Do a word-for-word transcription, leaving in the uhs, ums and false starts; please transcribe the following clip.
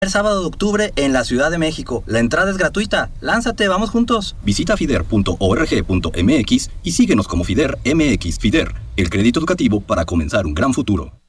El sábado de octubre en la Ciudad de México. La entrada es gratuita. Lánzate, vamos juntos. Visita fider punto org punto m x y síguenos como Fider M X. Fider, el crédito educativo para comenzar un gran futuro.